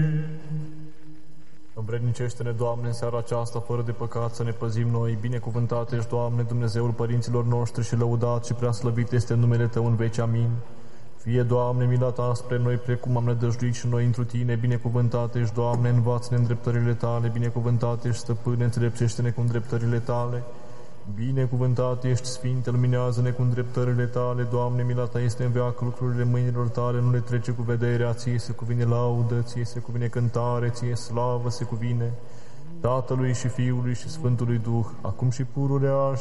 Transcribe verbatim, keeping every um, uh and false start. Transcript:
Învrednicește-ne, Doamne, în seara aceasta, fără de păcat, să ne păzim noi. Binecuvântat ești, Doamne, Dumnezeul părinților noștri și lăudat și prea slăvit este numele Tău în veci. Amin. Fie, Doamne, mila Ta spre noi, precum am nădăjduit și noi întru Tine. Binecuvântat ești, Doamne, învață-ne îndreptările Tale. Binecuvântat ești, Stăpâne, înțelepțește-ne cu îndreptările Tale. Binecuvântat ești, Sfinte, luminează-ne cu îndreptările Tale. Doamne, mila Ta este în veac, lucrurile mâinilor Tale nu le trece cu vederea. Ție se cuvine laudă, Ție se cuvine cântare, Ție slavă se cuvine Tatălui și Fiului și Sfântului Duh, acum și pururea